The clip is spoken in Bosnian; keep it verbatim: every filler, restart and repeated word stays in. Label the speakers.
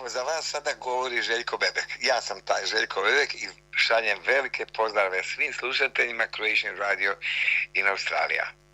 Speaker 1: evo za vas sada govori Željko Bebek. Ja sam taj Željko Bebek i šaljem velike pozdrave svim slušateljima Croatian Radio in Australija.